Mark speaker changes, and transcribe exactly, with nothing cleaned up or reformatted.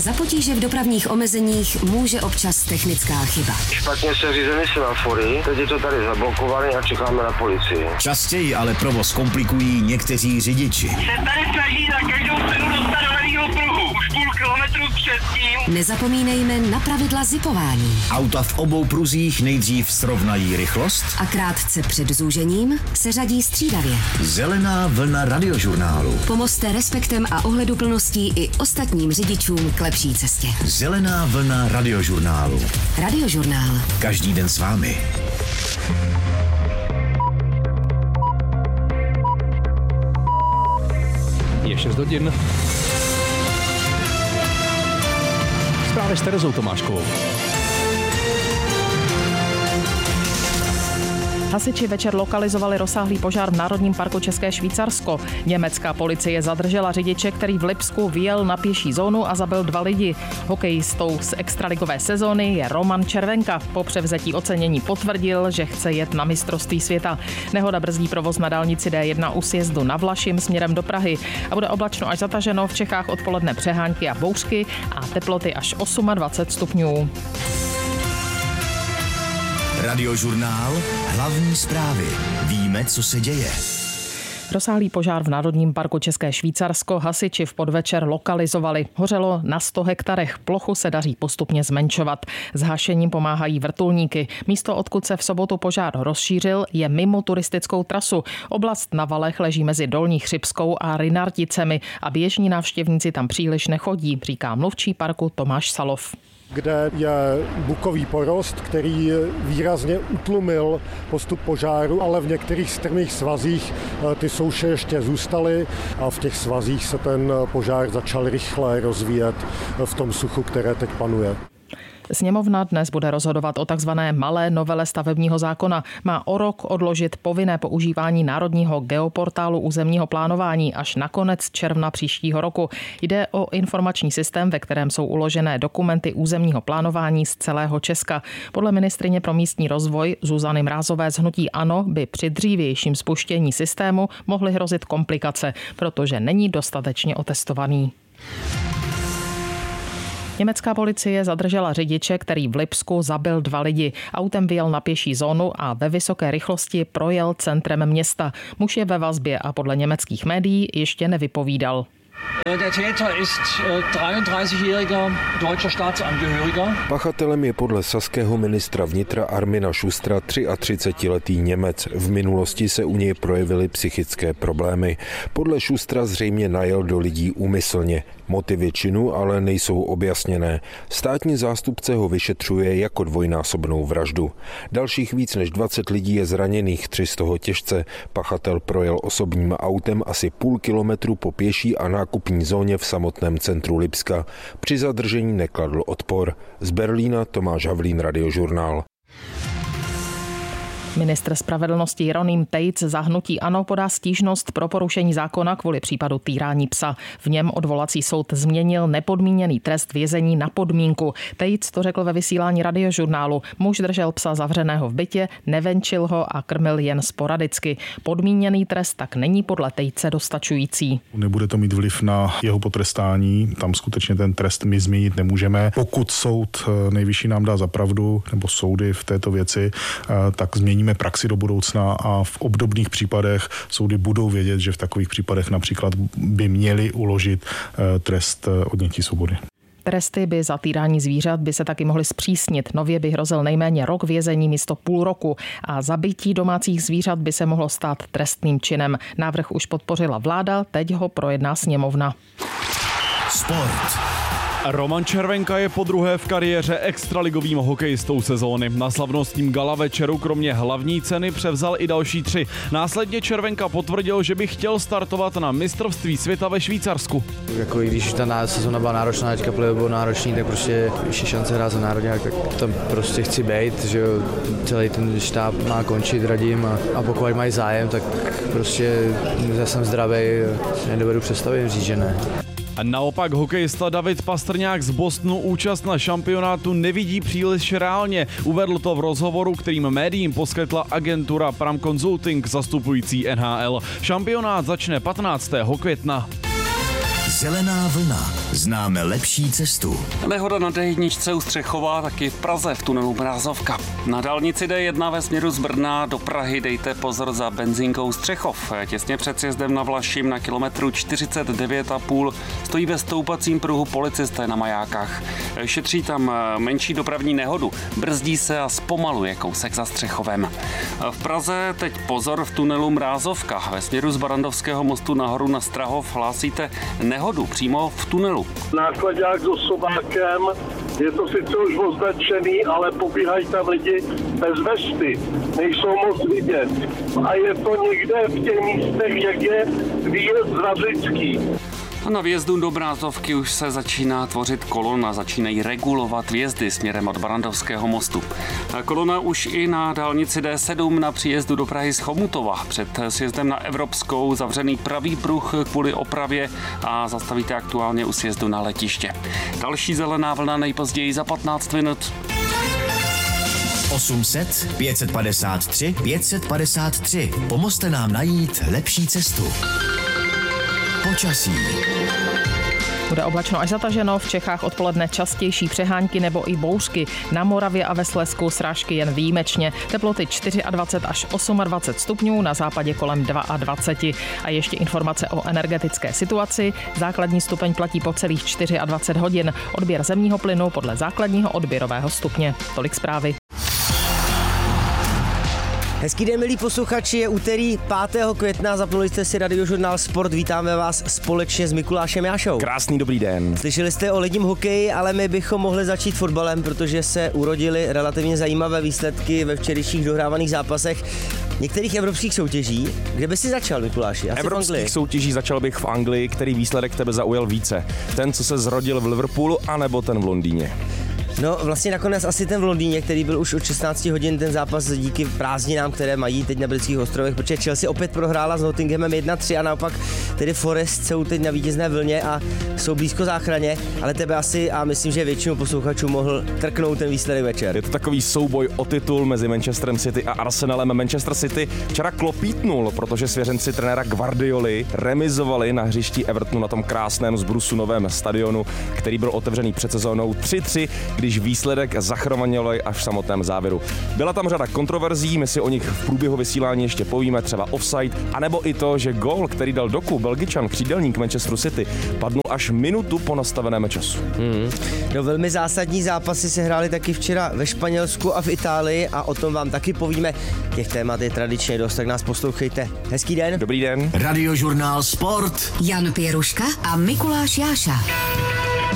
Speaker 1: Za potíže v dopravních omezeních může občas technická chyba.
Speaker 2: Špatně se řízeny semafory, teď je to tady zablokované a čekáme na policii.
Speaker 3: Častěji ale provoz komplikují někteří řidiči.
Speaker 4: Se tady snaží na každou cenu dostat do levýho pruhu. Už půl kilometru předtím.
Speaker 1: Nezapomínejme na pravidla zipování.
Speaker 3: Auta v obou pruzích nejdřív srovnají rychlost
Speaker 1: A krátce před zúžením se řadí střídavě.
Speaker 3: Zelená vlna radiožurnálu.
Speaker 1: Pomozte respektem a ohleduplností i ostatním řidičům k lepší cestě.
Speaker 3: Zelená vlna radiožurnálu.
Speaker 1: Radiožurnál.
Speaker 3: Každý den s vámi.
Speaker 5: Je šest hodin. Zprávy s Terezou Tomáškovou.
Speaker 6: Hasiči večer lokalizovali rozsáhlý požár v Národním parku České Švýcarsko. Německá policie zadržela řidiče, který v Lipsku vyjel na pěší zónu a zabil dva lidi. Hokejistou z extraligové sezóny je Roman Červenka. Po převzetí ocenění potvrdil, že chce jet na mistrovství světa. Nehoda brzdí provoz na dálnici D jedna u sjezdu na Vlašim směrem do Prahy a bude oblačno až zataženo, v Čechách odpoledne přehánky a bouřky a teploty až dvacet osm stupňů.
Speaker 3: Radiožurnál. Hlavní zprávy. Víme, co se děje.
Speaker 6: Rozsáhlý požár v Národním parku České Švýcarsko hasiči v podvečer lokalizovali. Hořelo na sto hektarech. Plochu se daří postupně zmenšovat. S hašením pomáhají vrtulníky. Místo, odkud se v sobotu požár rozšířil, je mimo turistickou trasu. Oblast na valech leží mezi Dolní Chřibskou a Rynarticemi a běžní návštěvníci tam příliš nechodí, říká mluvčí parku Tomáš Salov.
Speaker 7: Kde je bukový porost, který výrazně utlumil postup požáru, ale v některých strmých svazích ty souše ještě zůstaly a v těch svazích se ten požár začal rychle rozvíjet v tom suchu, které teď panuje.
Speaker 6: Sněmovna dnes bude rozhodovat o takzvané malé novele stavebního zákona. Má o rok odložit povinné používání národního geoportálu územního plánování až na konec června příštího roku. Jde o informační systém, ve kterém jsou uložené dokumenty územního plánování z celého Česka. Podle ministryně pro místní rozvoj Zuzany Mrázové z hnutí ANO by při dřívějším spuštění systému mohly hrozit komplikace, protože není dostatečně otestovaný. Německá policie zadržela řidiče, který v Lipsku zabil dva lidi. Autem vyjel na pěší zónu a ve vysoké rychlosti projel centrem města. Muž je ve vazbě a podle německých médií ještě nevypovídal.
Speaker 8: Der Täter ist dreiunddreißigjähriger deutscher Staatsangehöriger.
Speaker 9: Pachatelem je podle saského ministra vnitra Armina Schustera třiatřicetiletý Němec. V minulosti se u něj projevily psychické problémy. Podle Schustera zřejmě najel do lidí úmyslně. Motivy činu ale nejsou objasněné. Státní zástupce ho vyšetřuje jako dvojnásobnou vraždu. Dalších víc než dvacet lidí je zraněných, tři z toho těžce. Pachatel projel osobním autem asi půl kilometru po pěší a nákupní zóně v samotném centru Lipska. Při zadržení nekladl odpor. Z Berlína Tomáš Havlín, Radiožurnál.
Speaker 6: Ministr spravedlnosti Jeroným Tejc za hnutí ANO podá stížnost pro porušení zákona kvůli případu týrání psa. V něm odvolací soud změnil nepodmíněný trest vězení na podmínku. Tejc to řekl ve vysílání Radiožurnálu. Muž držel psa zavřeného v bytě, nevenčil ho a krmil jen sporadicky. Podmíněný trest tak není podle Tejce dostačující.
Speaker 10: Nebude to mít vliv na jeho potrestání. Tam skutečně ten trest my změnit nemůžeme. Pokud soud nejvyšší nám dá za pravdu, nebo soudy v této věci, tak změníme praxi do budoucna a v obdobných případech soudy budou vědět, že v takových případech například by měli uložit trest odnětí svobody.
Speaker 6: Tresty by za týrání zvířat by se taky mohly zpřísnit. Nově by hrozil nejméně rok vězení místo půl roku a zabití domácích zvířat by se mohlo stát trestným činem. Návrh už podpořila vláda, teď ho projedná sněmovna.
Speaker 3: Sport.
Speaker 5: Roman Červenka je podruhé v kariéře extraligovým hokejistou sezóny. Na slavnostním gala večeru kromě hlavní ceny převzal i další tři. Následně Červenka potvrdil, že by chtěl startovat na mistrovství světa ve Švýcarsku.
Speaker 11: Jako i když ta sezóna byla náročná, teďka byl náročný, tak prostě ještě šance hrát za národňák, tak tam prostě chci být, že celý ten štáb má končit, radím a, a pokud mají zájem, tak prostě já jsem zdravý, nedovedu představit říct, že ne.
Speaker 5: A naopak hokejista David Pastrňák z Bostonu účast na šampionátu nevidí příliš reálně. Uvedl to v rozhovoru, kterým médiím poskytla agentura Pram Consulting zastupující N H L. Šampionát začne patnáctého května.
Speaker 3: Zelená vlna. Známe lepší cestu.
Speaker 12: Nehoda na dé jedna u Střechova, taky v Praze v tunelu Mrázovka. Na dálnici dé jedna ve směru z Brna do Prahy dejte pozor za benzínkou Střechov. Těsně před sjezdem na Vlašim na kilometru čtyřicet devět a půl stojí ve stoupacím pruhu policisté na majákách. Šetří tam menší dopravní nehodu, brzdí se a zpomaluje kousek za Střechovem. V Praze teď pozor v tunelu Mrázovka. Ve směru z Barandovského mostu nahoru na Strahov hlásíte nehodu přímo v tunelu.
Speaker 13: Nákladák s osobákem, je to sice už označený, ale pobíhají tam lidi bez vesty, nejsou moc vidět. A je to někde v těch místech, jak je výjezd z Radlický.
Speaker 12: A na vjezdu do Mrázovky už se začíná tvořit kolona, začínají regulovat vjezdy směrem od Barandovského mostu. Kolona už i na dálnici dé sedm na příjezdu do Prahy z Chomutova. Před sjezdem na Evropskou zavřený pravý pruh kvůli opravě a zastavíte aktuálně u sjezdu na letiště. Další zelená vlna nejpozději za patnáct minut.
Speaker 3: osm set pět set padesát tři pět set padesát tři. Pomozte nám najít lepší cestu. Počasí.
Speaker 6: Bude oblačno až zataženo, v Čechách odpoledne častější přehánky nebo i bouřky. Na Moravě a ve Slezsku srážky jen výjimečně. Teploty dvacet čtyři až dvacet osm stupňů, na západě kolem dvacet dva. A ještě informace o energetické situaci. Základní stupeň platí po celých dvacet čtyři hodin. Odběr zemního plynu podle základního odběrového stupně. Tolik zprávy.
Speaker 14: Hezký den, milí posluchači, je úterý pátého května, zapnuli jste si Radiožurnál Sport, vítáme vás společně s Mikulášem Jášou.
Speaker 15: Krásný dobrý den.
Speaker 14: Slyšeli jste o ledním hokeji, ale my bychom mohli začít fotbalem, protože se urodily relativně zajímavé výsledky ve včerejších dohrávaných zápasech některých evropských soutěží. Kde by si začal, Mikuláši? Asi
Speaker 15: evropských soutěží začal bych v Anglii, který výsledek tebe zaujal více? Ten, co se zrodil v Liverpoolu, anebo ten v Londýně?
Speaker 14: No vlastně nakonec asi ten v Londýně, který byl už od šestnácti hodin ten zápas díky prázdninám, které mají teď na britských ostrovech, protože Chelsea opět prohrála s Nottinghamem jedna tři a naopak tedy Forest jsou teď na vítězné vlně a jsou blízko záchraně, ale tebe asi a myslím, že většinu posluchačů mohl trknout ten výsledek večer.
Speaker 15: Je to takový souboj o titul mezi Manchesterem City a Arsenalem. Manchester City včera klopítnul, protože svěřenci trenéra Guardioli remizovali na hřišti Evertonu na tom krásném zbrusu novém stadionu, který byl otevřený před sezónou tři tři, když výsledek zachromanili až v samotném závěru. Byla tam řada kontroverzí, my si o nich v průběhu vysílání ještě povíme, třeba offside, anebo i to, že gól, který dal Doku, Belgičan, křídelník Manchesteru City, padnul až minutu po nastaveném času.
Speaker 14: Hmm. No, velmi zásadní zápasy se hrály taky včera ve Španělsku a v Itálii a o tom vám taky povíme. Těch témat je tradičně dost, tak nás poslouchejte. Hezký den.
Speaker 15: Dobrý den.
Speaker 3: Radiožurnál Sport.
Speaker 1: Jan Pěruška a Mikuláš Jáša.